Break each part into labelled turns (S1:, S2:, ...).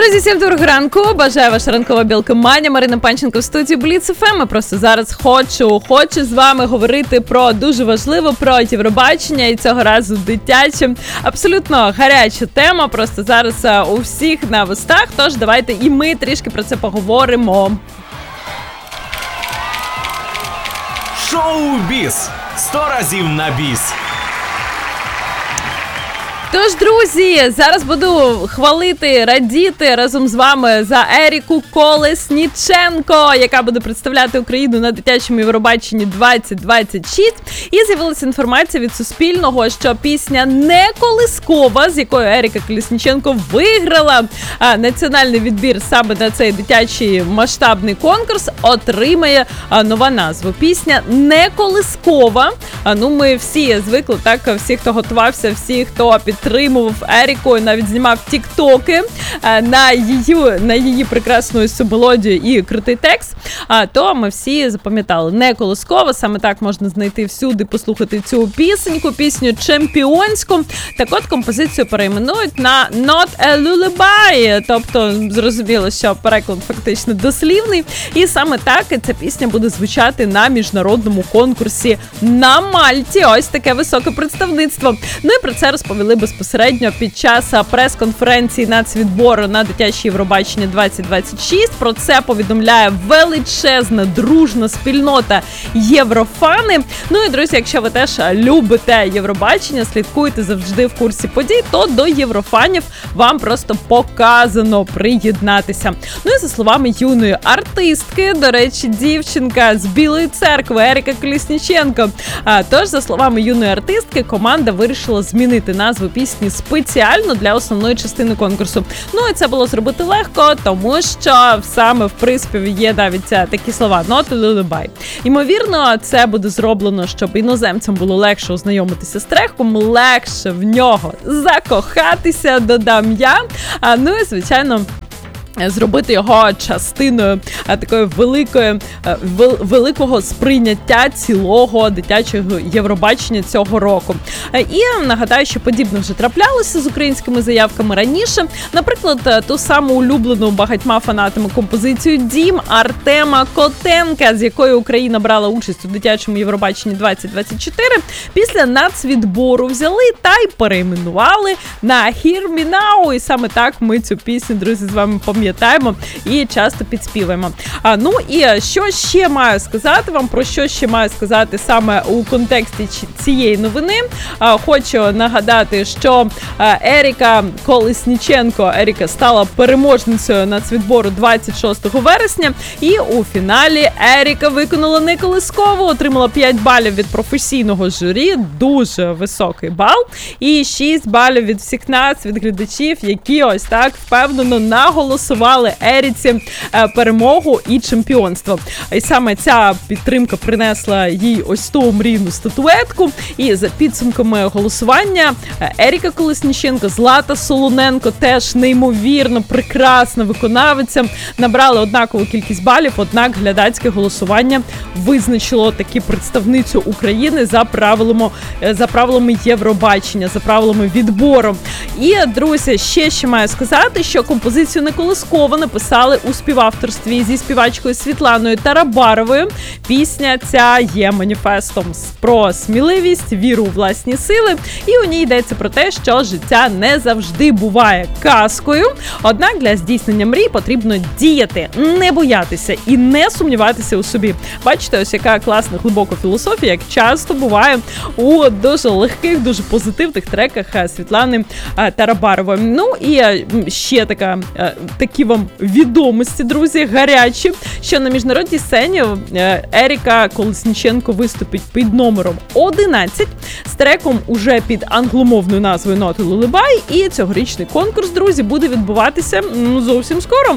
S1: Друзі, всім доброго ранку. Бажаю ваша ранкова білкоманія. Марина Панченко в студії Бліц ФМ. Ми просто зараз хочу з вами говорити про дуже важливе, про Євробачення, і цього разу дитяче. Абсолютно гаряча тема, просто зараз у всіх на вустах. Тож давайте і ми трішки про це поговоримо.
S2: Шоу-біз. 100 разів на біс.
S1: Тож, друзі, зараз буду хвалити, радіти разом з вами за Еріку Колесніченко, яка буде представляти Україну на дитячому Євробаченні 2026. І з'явилася інформація від Суспільного, що пісня «Не колискова», з якою Еріка Колесніченко виграла національний відбір саме на цей дитячий масштабний конкурс, отримає нова назва. Пісня «Не колискова». Ну, ми всі звикли, так, всі, хто готувався, всі, хто підтримував Еріку, навіть знімав тіктоки на її прекрасну мелодію і крутий текст, то ми всі запам'ятали. «Не колискова», саме так можна знайти всюди, послухати цю пісню чемпіонську. Так от композицію перейменують на «Not a Lullaby», тобто зрозуміло, що переклад фактично дослівний. І саме так ця пісня буде звучати на міжнародному конкурсі на Мальті. Ось таке високе представництво. Ну і про це розповіли безпосередньо під час прес-конференції нацвідбору на дитяче Євробачення 2026. Про це повідомляє величезна, дружна спільнота єврофани. Ну і, друзі, якщо ви теж любите Євробачення, слідкуєте завжди в курсі подій, то до єврофанів вам просто показано приєднатися. Ну і за словами юної артистки, до речі, дівчинка з Білої церкви Еріка Колесніченко. Тож, за словами юної артистки, команда вирішила змінити назву пісні спеціально для основної частини конкурсу. Ну і це було зробити легко, тому що саме в приспіві є навіть такі слова «Not a Lullaby». Ймовірно, це буде зроблено, щоб іноземцям було легше ознайомитися з треком, легше в нього закохатися, додам я. Ну і, звичайно, зробити його частиною такої великого сприйняття цілого дитячого Євробачення цього року. І нагадаю, що подібне вже траплялося з українськими заявками раніше. Наприклад, ту саму улюблену багатьма фанатами композицію «Дім» Артема Котенка, з якою Україна брала участь у дитячому Євробаченні 2024, після нацвідбору взяли та й перейменували на «Hear Me Now». І саме так ми цю пісню, друзі, з вами пам'ятаємо і часто підспіваємо. Ну і що ще маю сказати вам, про що ще маю сказати саме у контексті цієї новини. Хочу нагадати, що Еріка Колесніченко стала переможницею нацвідбору 26 вересня, і у фіналі Еріка виконала «Не колискову», отримала 5 балів від професійного журі, дуже високий бал, і 6 балів від всіх нас, від глядачів, які ось так впевнено наголосували Еріці перемогу і чемпіонство. І саме ця підтримка принесла їй ось ту мрійну статуетку. І за підсумками голосування Еріка Колесніченко, Злата Солоненко, теж неймовірно прекрасна виконавиця, набрали однакову кількість балів, однак глядацьке голосування визначило таки представницю України за правилами Євробачення, за правилами відбору. І, друзі, ще маю сказати, що композицію «Не колискова» написали у співавторстві зі співачкою Світланою Тарабаровою. Пісня ця є маніфестом про сміливість, віру у власні сили, і у ній йдеться про те, що життя не завжди буває казкою, однак для здійснення мрій потрібно діяти, не боятися і не сумніватися у собі. Бачите, ось яка класна глибока філософія, як часто буває у дуже легких, дуже позитивних треках Світлани Тарабарової. Ну і ще такі вам відомості, друзі, гарячі, що на міжнародній сцені Еріка Колесніченко виступить під номером 11 з треком уже під англомовною назвою «Not a Lullaby», і цьогорічний конкурс, друзі, буде відбуватися зовсім скоро,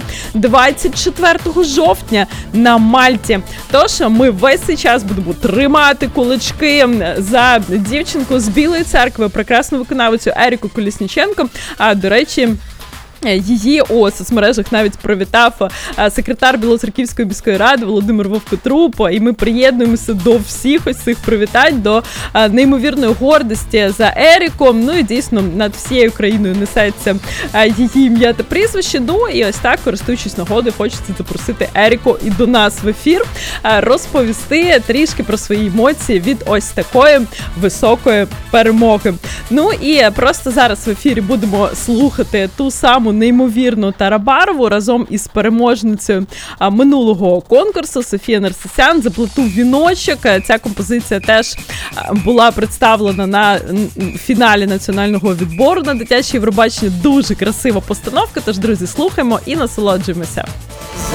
S1: 24 жовтня на Мальті. Тож ми весь цей час будемо тримати кулачки за дівчинку з Білої церкви, прекрасну виконавицю Еріку Колесніченко. До речі, Її у соцмережах навіть привітав секретар Білоцерківської міської ради Володимир Вовкотруп, і ми приєднуємося до всіх ось цих привітань, до неймовірної гордості за Еріку. Ну і дійсно над всією країною несеться її ім'я та прізвище. Ну і ось так, користуючись нагодою, хочеться запросити Еріку і до нас в ефір, розповісти трішки про свої емоції від ось такої високої перемоги. Ну і просто зараз в ефірі будемо слухати ту саму неймовірну Тарабарову разом із переможницею минулого конкурсу Софія Нарсисян «Заплету віночок». Ця композиція теж була представлена на фіналі національного відбору на дитяче Євробачення. Дуже красива постановка, тож, друзі, слухаємо і насолоджуємося.